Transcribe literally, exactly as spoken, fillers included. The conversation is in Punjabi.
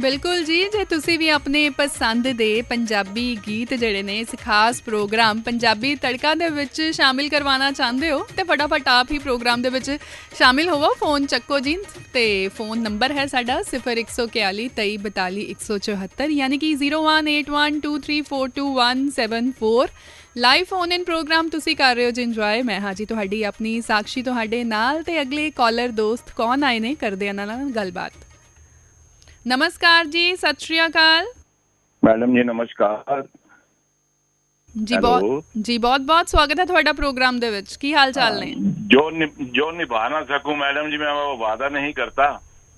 ਬਿਲਕੁਲ ਜੀ, ਜੇ ਤੁਸੀਂ ਵੀ ਆਪਣੇ ਪਸੰਦ ਦੇ ਪੰਜਾਬੀ ਗੀਤ ਜਿਹੜੇ ਨੇ ਇਸ ਖਾਸ ਪ੍ਰੋਗਰਾਮ ਪੰਜਾਬੀ ਤੜਕਾ ਦੇ ਵਿੱਚ ਸ਼ਾਮਿਲ ਕਰਵਾਉਣਾ ਚਾਹੁੰਦੇ ਹੋ ਤੇ ਫਟਾਫਟ ਆਪ ਹੀ ਪ੍ਰੋਗਰਾਮ ਦੇ ਵਿੱਚ ਸ਼ਾਮਿਲ ਹੋਵੋ। ਫੋਨ ਚੱਕੋ ਜੀ ਤੇ ਫੋਨ ਨੰਬਰ ਹੈ ਸਾਡਾ ਸਿਫਰ ਇੱਕ ਸੌ ਇਕਤਾਲੀ ਤੇਈ ਬਤਾਲੀ ਇੱਕ ਸੌ ਚੁਹੱਤਰ, ਯਾਨੀ ਕਿ zero one eight one two three four two one seven four. Live phone in programme ਤੁਸੀਂ ਕਰ ਰਹੇ ਹੋ ਜੀ ਇੰਜੋਏ। ਮੈਂ ਹਾਂ ਜੀ ਤੁਹਾਡੀ ਆਪਣੀ ਸਾਕਸ਼ੀ ਤੁਹਾਡੇ ਨਾਲ, ਤੇ ਅਗਲੇ ਕਾਲਰ ਦੋਸਤ ਕੌਣ ਆਏ ਨੇ ਕਰਦੇ ਇਹਨਾਂ ਨਾਲ ਗੱਲਬਾਤ। ਨਮਸਕਾਰ ਜੀ, ਸਤਿ ਸ਼੍ਰੀ ਅਕਾਲ ਮੈਡਮ ਜੀ। ਨਮਸਕਾਰ ਜੀ, ਬਹੁਤ ਜੀ ਬਹੁਤ ਬਹੁਤ ਸਵਾਗਤ ਹੈ ਤੁਹਾਡਾ ਪ੍ਰੋਗਰਾਮ ਦੇ ਵਿੱਚ। ਕੀ ਹਾਲ ਚਾਲ ਨੇ? ਜੋ ਜੋ ਨਿਭਾ ਨਾ ਸਕੂੰ मैडम जी मैं वो वादा नहीं करता।